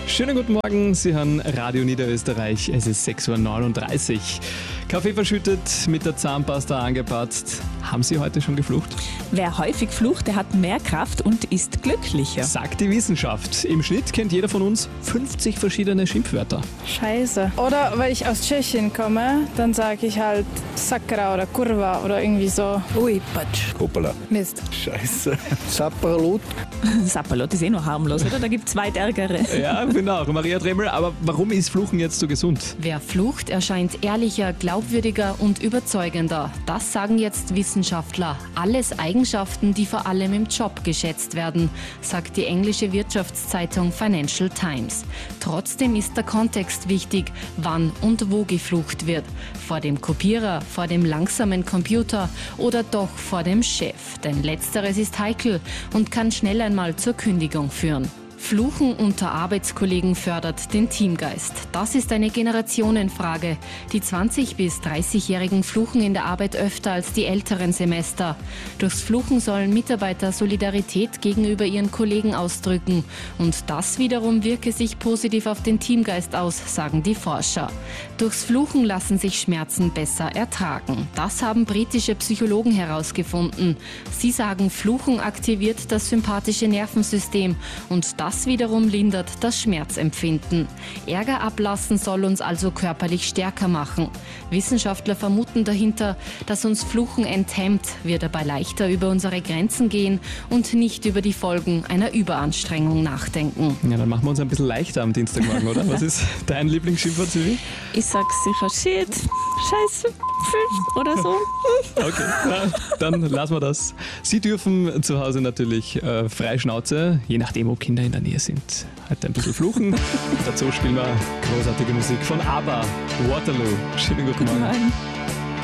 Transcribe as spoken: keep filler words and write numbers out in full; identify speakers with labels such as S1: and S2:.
S1: Schönen guten Morgen, Sie hören Radio Niederösterreich, es ist sechs Uhr neununddreißig. Kaffee verschüttet, mit der Zahnpasta angepatzt. Haben Sie heute schon geflucht?
S2: Wer häufig flucht, der hat mehr Kraft und ist glücklicher.
S1: Sagt die Wissenschaft. Im Schnitt kennt jeder von uns fünfzig verschiedene Schimpfwörter.
S3: Scheiße. Oder weil ich aus Tschechien komme, dann sage ich halt Sakra oder Kurva oder irgendwie so.
S2: Ui, Patsch.
S4: Hoppala.
S3: Mist.
S4: Scheiße. Sapperlot.
S2: Sapperlot ist eh noch harmlos, oder? Da gibt es weit ärgere.
S1: Ja, finde auch. Maria Dremmel, aber warum ist Fluchen jetzt so gesund?
S5: Wer flucht, erscheint ehrlicher, glaubwürdiger und überzeugender. Das sagen jetzt Wissenschaftler. Alles Eigenschaften, die vor allem im Job geschätzt werden, sagt die englische Wirtschaftszeitung Financial Times. Trotzdem ist der Kontext wichtig, wann und wo geflucht wird. Vor dem Kopierer, vor dem langsamen Computer oder doch vor dem Chef. Denn letzteres ist heikel und kann schnell einmal zur Kündigung führen. Fluchen unter Arbeitskollegen fördert den Teamgeist. Das ist eine Generationenfrage. Die zwanzig- bis dreißigjährigen fluchen in der Arbeit öfter als die älteren Semester. Durchs Fluchen sollen Mitarbeiter Solidarität gegenüber ihren Kollegen ausdrücken. Und das wiederum wirke sich positiv auf den Teamgeist aus, sagen die Forscher. Durchs Fluchen lassen sich Schmerzen besser ertragen. Das haben britische Psychologen herausgefunden. Sie sagen, Fluchen aktiviert das sympathische Nervensystem und das wiederum lindert das Schmerzempfinden. Ärger ablassen soll uns also körperlich stärker machen. Wissenschaftler vermuten dahinter, dass uns Fluchen enthemmt, wir dabei leichter über unsere Grenzen gehen und nicht über die Folgen einer Überanstrengung nachdenken.
S1: Ja, dann machen wir uns ein bisschen leichter am Dienstagmorgen, oder? Was ist dein Lieblingsschimpfwort, Silvi?
S2: Ich sag sicher Shit, Scheiße, Pfiff oder so.
S1: Okay, na, dann lassen wir das. Sie dürfen zu Hause natürlich äh, frei Schnauze, je nachdem, ob Kinder in der Nähe sind, heute ein bisschen fluchen. Dazu spielen wir großartige Musik von ABBA, Waterloo. Schönen guten Morgen.
S2: Nein.